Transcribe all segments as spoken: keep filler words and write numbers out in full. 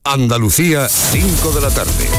Andalucía, cinco de la tarde.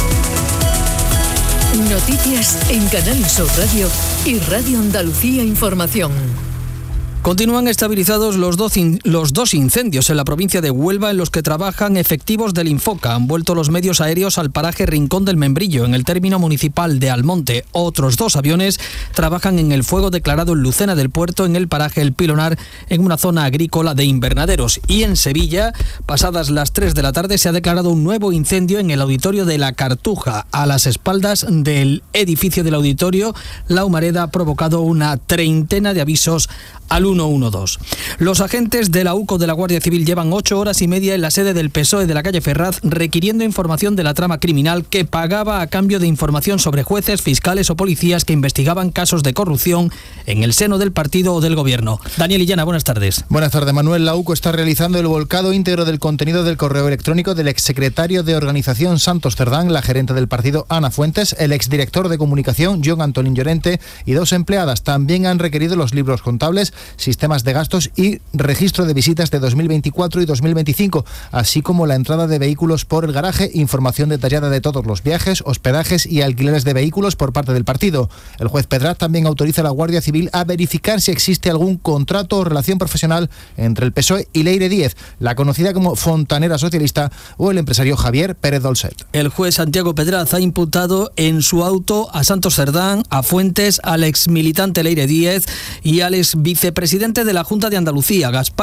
Noticias en Canal Sur Radio y Radio Andalucía Información. Continúan estabilizados los dos, in, los dos incendios en la provincia de Huelva en los que trabajan efectivos del Infoca. Han vuelto los medios aéreos al paraje Rincón del Membrillo, en el término municipal de Almonte. Otros dos aviones trabajan en el fuego declarado en Lucena del Puerto, en el paraje El Pilonar, en una zona agrícola de invernaderos. Y en Sevilla, pasadas las tres de la tarde, se ha declarado un nuevo incendio en el auditorio de La Cartuja. A las espaldas del edificio del auditorio, la humareda ha provocado una treintena de avisos al ciento doce. Los agentes de la UCO de la Guardia Civil llevan ocho horas y media en la sede del P S O E de la calle Ferraz requiriendo información de la trama criminal que pagaba a cambio de información sobre jueces, fiscales o policías que investigaban casos de corrupción en el seno del partido o del gobierno. Daniel Illana, buenas tardes. Buenas tardes, Manuel. La UCO está realizando el volcado íntegro del contenido del correo electrónico del exsecretario de Organización Santos Cerdán, la gerente del partido Ana Fuentes, el exdirector de comunicación John Antolín Llorente y dos empleadas. También han requerido los libros contables, sistemas de gastos y registro de visitas de dos mil veinticuatro y dos mil veinticinco, así como la entrada de vehículos por el garaje, información detallada de todos los viajes, hospedajes y alquileres de vehículos por parte del partido. El juez Pedraz también autoriza a la Guardia Civil a verificar si existe algún contrato o relación profesional entre el P S O E y Leire Díez, la conocida como fontanera socialista, o el empresario Javier Pérez Dolcet. El juez Santiago Pedraz ha imputado en su auto a Santos Cerdán, a Fuentes, al exmilitante Leire Díez y al exvicepresidente de la Junta de Andalucía, Gaspar